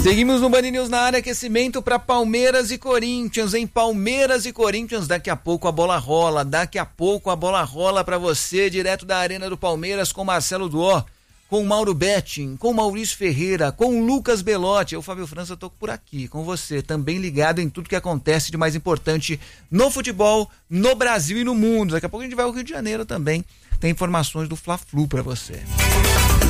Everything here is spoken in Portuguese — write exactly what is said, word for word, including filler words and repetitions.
Seguimos no Band News na área, aquecimento para Palmeiras e Corinthians, em Palmeiras e Corinthians, daqui a pouco a bola rola, daqui a pouco a bola rola para você, direto da Arena do Palmeiras, com Marcelo Duó, com Mauro Betting, com Maurício Ferreira, com Lucas Belotti. Eu, Fábio França, estou por aqui, com você, também ligado em tudo que acontece de mais importante no futebol, no Brasil e no mundo. Daqui a pouco a gente vai ao Rio de Janeiro também, tem informações do Fla-Flu para você.